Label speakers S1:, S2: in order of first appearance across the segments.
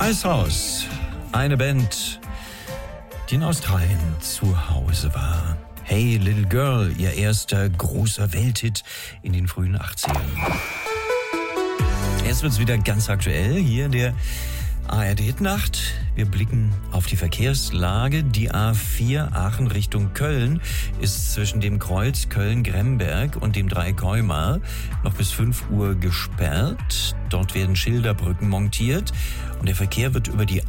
S1: Icehouse, eine Band, die in Australien zu Hause war. Hey Little Girl, ihr erster großer Welthit in den frühen 80ern. Jetzt wird's wieder ganz aktuell hier in der ARD-Hitnacht. Wir blicken auf die Verkehrslage. Die A4 Aachen Richtung Köln ist zwischen dem Kreuz Köln-Gremberg und dem Dreieck Heumar noch bis 5 Uhr gesperrt. Dort werden Schilderbrücken montiert und der Verkehr wird über die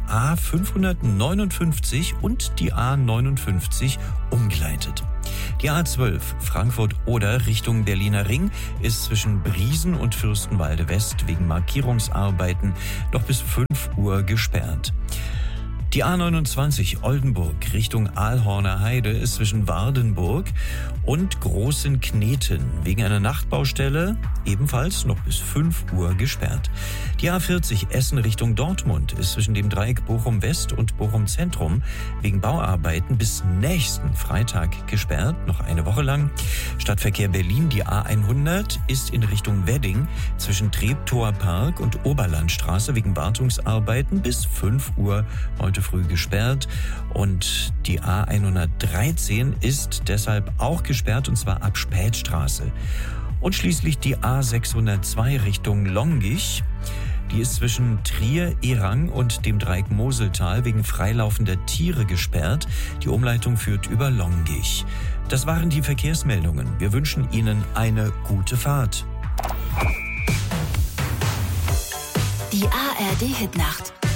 S1: A559 und die A59 umgeleitet. Die A12 Frankfurt-Oder Richtung Berliner Ring ist zwischen Briesen und Fürstenwalde West wegen Markierungsarbeiten noch bis 5 Uhr gesperrt. Die A29 Oldenburg Richtung Aalhorner Heide ist zwischen Wardenburg und Großenkneten wegen einer Nachtbaustelle ebenfalls noch bis 5 Uhr gesperrt. Die A40 Essen Richtung Dortmund ist zwischen dem Dreieck Bochum West und Bochum Zentrum wegen Bauarbeiten bis nächsten Freitag gesperrt, noch eine Woche lang. Stadtverkehr Berlin, die A100 ist in Richtung Wedding zwischen Treptower Park und Oberlandstraße wegen Wartungsarbeiten bis 5 Uhr heute früh gesperrt und die A113 ist deshalb auch gesperrt und zwar ab Spätstraße. Und schließlich die A602 Richtung Longich. Die ist zwischen Trier, Erang und dem Dreieck Moseltal wegen freilaufender Tiere gesperrt. Die Umleitung führt über Longich. Das waren die Verkehrsmeldungen. Wir wünschen Ihnen eine gute Fahrt.
S2: Die ARD-Hitnacht.